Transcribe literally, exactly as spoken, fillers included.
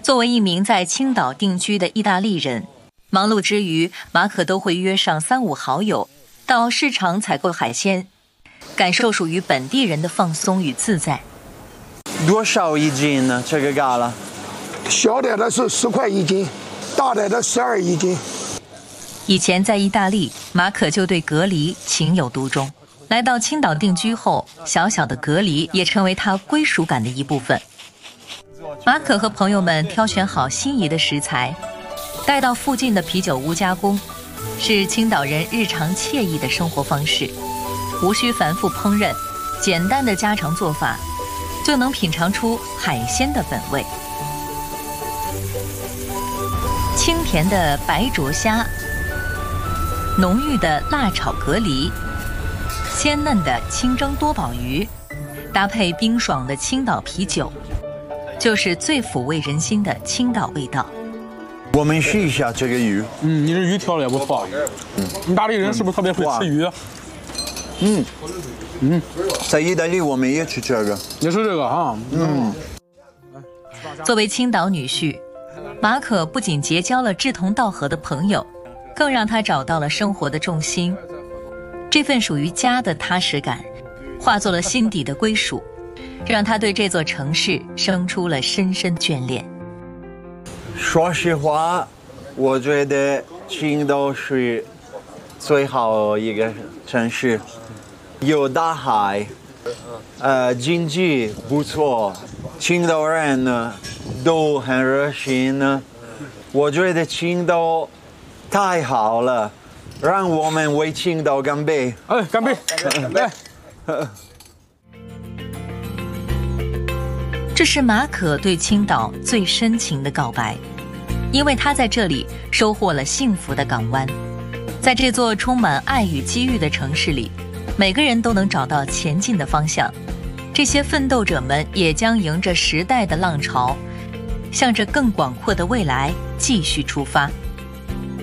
作为一名在青岛定居的意大利人，忙碌之余，马可都会约上三五好友到市场采购海鲜，感受属于本地人的放松与自在。 多少一斤呢？这个嘎啦？ 小点的是十块一斤，大点的十二一斤。 以前在意大利，马可就对蛤蜊情有独钟。来到青岛定居后，小小的蛤蜊也成为他归属感的一部分。马可和朋友们挑选好心仪的食材，带到附近的啤酒屋加工，是青岛人日常惬意的生活方式。无需繁复烹饪，简单的家常做法，就能品尝出海鲜的本味。清甜的白灼虾，浓郁的辣炒蛤蜊，鲜嫩的清蒸多宝鱼，搭配冰爽的青岛啤酒，就是最抚慰人心的青岛味道。 我们试一下这个鱼。 嗯，你这鱼挑的也不错。嗯，意大利人是不是特别会吃鱼？ 嗯嗯，在意大利我们也吃这个， 也是这个哈。嗯。 作为青岛女婿，马可不仅结交了志同道合的朋友，更让他找到了生活的重心。这份属于家的踏实感，化作了心底的归属，让他对这座城市生出了深深眷恋。 说实话，我觉得青岛是最好一个城市，有大海，呃，经济不错，青岛人呢都很热心呢。我觉得青岛太好了。让我们为青岛干杯！ 哎，干杯！来， 这是马可对青岛最深情的告白，因为他在这里收获了幸福的港湾。在这座充满爱与机遇的城市里，每个人都能找到前进的方向。这些奋斗者们也将迎着时代的浪潮，向着更广阔的未来继续出发。